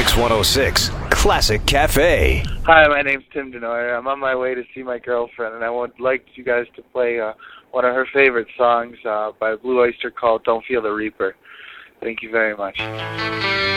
Mix 106, Classic Cafe. Hi, my name's Tim Denoyer. I'm on my way to see my girlfriend, and I would like you guys to play one of her favorite songs by Blue Oyster called Don't Feel the Reaper. Thank you very much.